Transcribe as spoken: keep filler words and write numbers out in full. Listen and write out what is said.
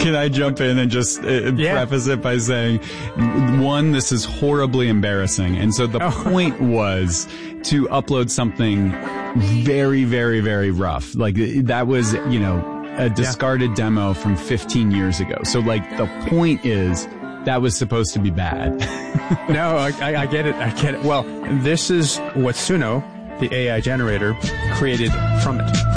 Can I jump in and just uh, yeah. preface it by saying, one, this is horribly embarrassing. And so the oh. point was to upload something very, very, very rough. Like that was, you know, a discarded yeah. demo from fifteen years ago. So like the point is that was supposed to be bad. No, I, I get it. I get it. Well, this is what Suno, the A I generator, created from it.